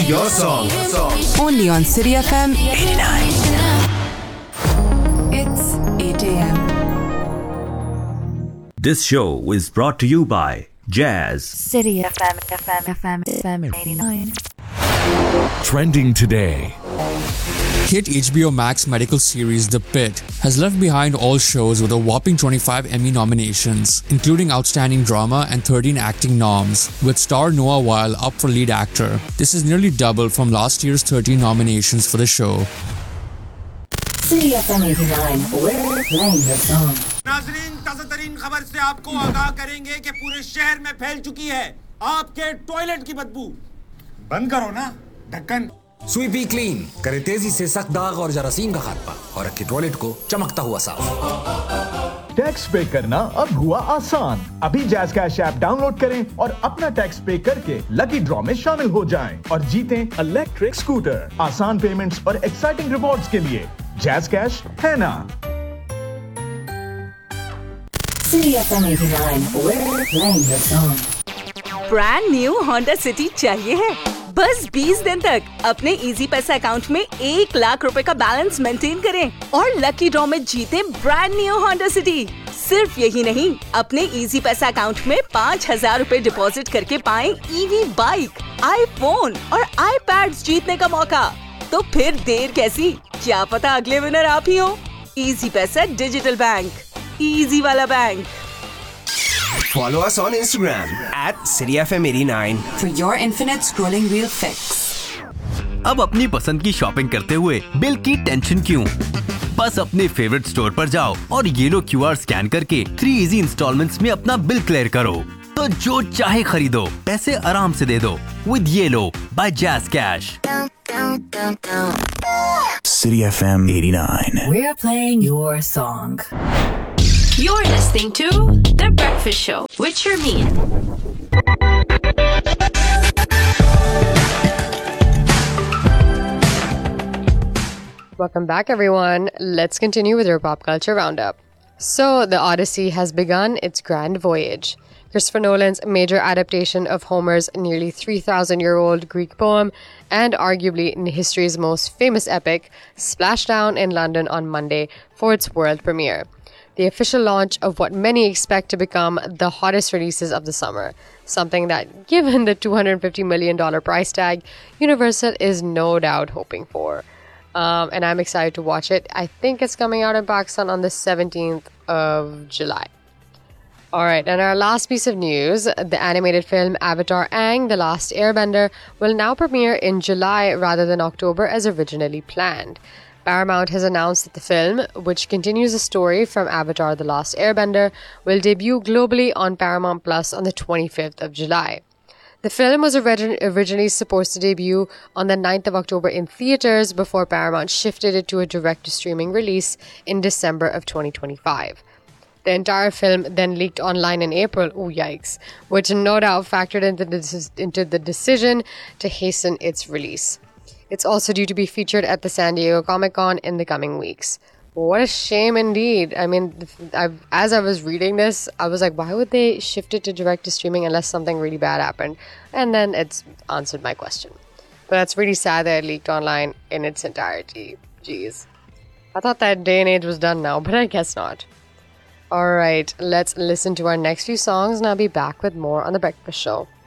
your song. Only on City FM 89. It's 8 a.m. This show is brought to you by Jazz. City FM 89. Trending today. Hit HBO Max medical series The Pitt has left behind all shows with a whopping 25 Emmy nominations, including Outstanding Drama and 13 acting noms, with star Noah Weil up for lead actor. This is nearly double from last year's 13 nominations for the show. City FM 89. We're playing your song. नाज़रीन ताज़ा-तरीन खबर से आपको आगाह करेंगे कि पूरे शहर में फैल चुकी है आपके टॉयलेट की बदबू। बंद करो ना ढक्कन। स्वीपी क्लीन करे तेजी से सख्त दाग और जरासीम का खात्मा और रखे टॉयलेट को चमकता हुआ साफ। टैक्स पे करना अब हुआ आसान। अभी जैज़ कैश ऐप डाउनलोड करें और अपना टैक्स पे करके लकी ड्रॉ में शामिल हो जाएं और जीतें इलेक्ट्रिक स्कूटर, आसान पेमेंट्स और एक्साइटिंग रिवॉर्ड्स के लिए जैज़ कैश है ना। City FM 89. We're playing your song. Brand new Honda city चाहिए है? बस 20 दिन तक अपने इजी पैसा अकाउंट में 1 लाख रुपए का बैलेंस मेंटेन करें और लकी ड्रॉ में जीते ब्रांड न्यू होंडा सिटी। सिर्फ यही नहीं, अपने इजी पैसा अकाउंट में 5,000 रुपए डिपॉजिट करके पाएं ईवी बाइक, आईफोन और आईपैड्स जीतने का मौका। तो फिर देर कैसी? क्या पता अगले विनर आप ही हो। इजी पैसा डिजिटल बैंक, इजी वाला bank. Follow us on Instagram @cityfm89 For your infinite scrolling reel fix. अब अपनी पसंद की शॉपिंग करते हुए बिल की टेंशन क्यों? बस अपने फेवरेट स्टोर पर जाओ और ये लो QR स्कैन करके 3 इजी इंस्टॉलमेंट्स में अपना बिल क्लियर करो। तो जो चाहे खरीदो, पैसे आराम से दे दो with yellow by Jazz Cash. City FM 89. We're playing your song. You're listening to The Breakfast Show with Sharmeen. Welcome back, everyone. Let's continue with your pop culture roundup. So, The Odyssey has begun its grand voyage. Christopher Nolan's major adaptation of Homer's nearly 3,000-year-old Greek poem and arguably in history's most famous epic splashed down in London on Monday for its world premiere. The official launch of what many expect to become the hottest releases of the summer. Something that, given the $250 million price tag, Universal is no doubt hoping for. And I'm excited to watch it. I think it's coming out in Pakistan on the 17th of July. Alright, and our last piece of news, the animated film Avatar Aang, The Last Airbender, will now premiere in July rather than October as originally planned. Paramount has announced that the film, which continues the story from Avatar The Last Airbender, will debut globally on Paramount Plus on the 25th of July. The film was originally supposed to debut on the 9th of October in theaters before Paramount shifted it to a direct-to-streaming release in December of 2025. The entire film then leaked online in April, yikes, which no doubt factored into the decision to hasten its release. It's also due to be featured at the San Diego Comic-Con in the coming weeks. What a shame indeed. I mean, as I was reading this, I was like, why would they shift it to direct-to-streaming unless something really bad happened? And then it's answered my question. But that's really sad that it leaked online in its entirety. Jeez. I thought that day and age was done now, but I guess not. Alright, let's listen to our next few songs and I'll be back with more on The Breakfast Show.